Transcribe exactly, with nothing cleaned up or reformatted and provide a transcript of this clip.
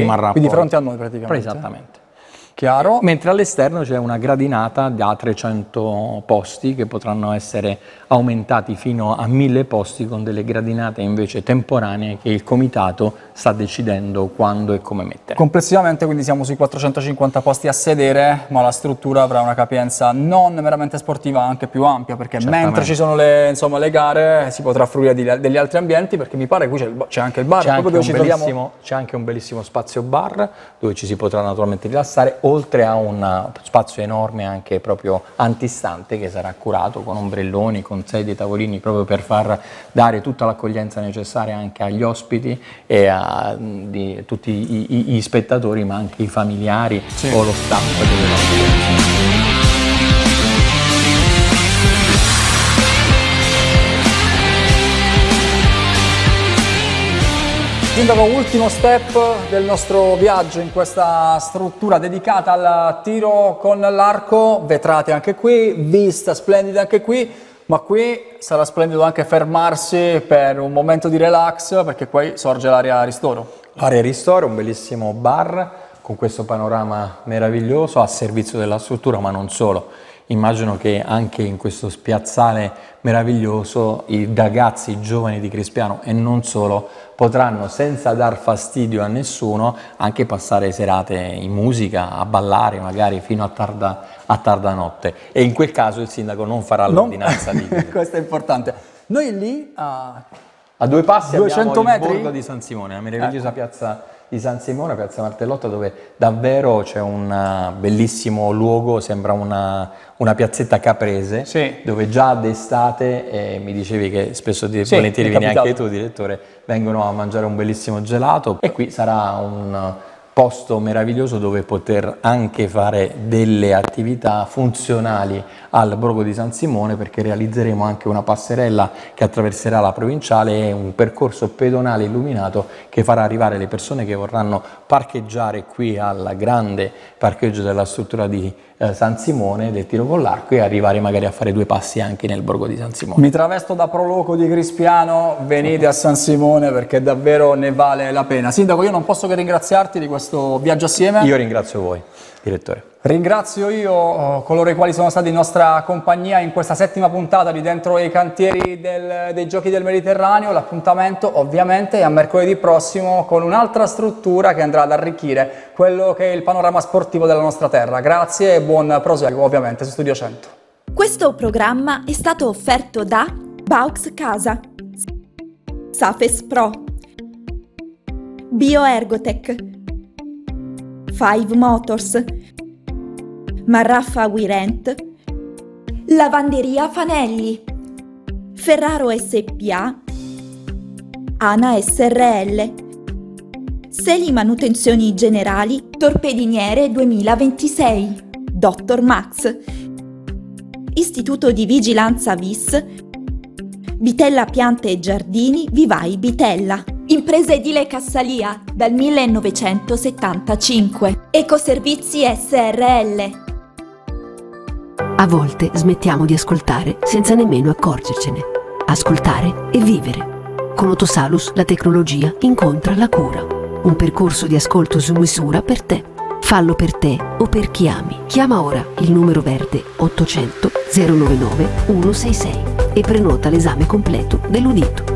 rimarrà Quindi poi. fronte a noi praticamente. Esattamente. Chiaro? Mentre all'esterno c'è una gradinata da trecento posti che potranno essere aumentati fino a mille posti con delle gradinate invece temporanee che il comitato sta decidendo quando e come mettere. Complessivamente quindi siamo sui quattrocentocinquanta posti a sedere, ma la struttura avrà una capienza non meramente sportiva, anche più ampia, perché Certamente. mentre ci sono le, insomma, le gare si potrà fruire di, degli altri ambienti, perché mi pare che qui c'è, il- c'è anche il bar, C'è proprio anche, dove un ci troviamo. bellissimo, c'è anche un bellissimo spazio bar dove ci si potrà naturalmente rilassare, oltre a un spazio enorme anche proprio antistante che sarà curato con ombrelloni, con sedie e tavolini proprio per far dare tutta l'accoglienza necessaria anche agli ospiti e a di, tutti i, i, gli spettatori, ma anche i familiari Sì. o lo staff delle nostre. Sindaco, ultimo step del nostro viaggio in questa struttura dedicata al tiro con l'arco, vetrate anche qui, vista splendida anche qui, ma qui sarà splendido anche fermarsi per un momento di relax, perché qui sorge l'area ristoro. L'area ristoro, un bellissimo bar con questo panorama meraviglioso a servizio della struttura, ma non solo. Immagino che anche in questo spiazzale meraviglioso i ragazzi, i giovani di Crispiano e non solo potranno senza dar fastidio a nessuno anche passare serate in musica, a ballare magari fino a tarda, a tarda notte, e in quel caso il sindaco non farà l'ordinanza di chiudere. Questo è importante. Noi lì a A due passi duecento abbiamo il metri? borgo di San Simone, la meravigliosa piazza di San Simone, piazza Martellotta, dove davvero c'è un uh, bellissimo luogo, sembra una, una piazzetta caprese, Sì. dove già d'estate, eh, mi dicevi che spesso di Sì, volentieri mi è vieni anche capitato. tu, direttore, vengono a mangiare un bellissimo gelato, e qui sarà un uh, posto meraviglioso dove poter anche fare delle attività funzionali al borgo di San Simone, perché realizzeremo anche una passerella che attraverserà la provinciale e un percorso pedonale illuminato che farà arrivare le persone che vorranno parcheggiare qui al grande parcheggio della struttura di eh, San Simone del tiro con l'arco e arrivare magari a fare due passi anche nel borgo di San Simone. Mi travesto da proloco di Crispiano, venite a San Simone perché davvero ne vale la pena. Sindaco, io non posso che ringraziarti di questo viaggio assieme. Io ringrazio voi, direttore. Ringrazio io coloro i quali sono stati in nostra compagnia in questa settima puntata di Dentro i Cantieri del, dei Giochi del Mediterraneo. L'appuntamento ovviamente è a mercoledì prossimo con un'altra struttura che andrà ad arricchire quello che è il panorama sportivo della nostra terra. Grazie e buon proseguo ovviamente su Studio cento. Questo programma è stato offerto da Baux Casa, Safes Pro, Bioergotech, Five Motors, Marraffa Wirent, Lavanderia Fanelli, Ferraro S P A, Ana S R L, Seli Manutenzioni Generali Torpediniere duemilaventisei, Dottor Max, Istituto di Vigilanza V I S, Bitella Piante e Giardini Vivai Bitella, Impresa Edile Cassalia dal millenovecentosettantacinque, Ecoservizi S R L. A volte smettiamo di ascoltare senza nemmeno accorgercene. Ascoltare e vivere. Con Otosalus la tecnologia incontra la cura. Un percorso di ascolto su misura per te. Fallo per te o per chi ami. Chiama ora il numero verde ottocento zero novantanove centosessantasei e prenota l'esame completo dell'udito.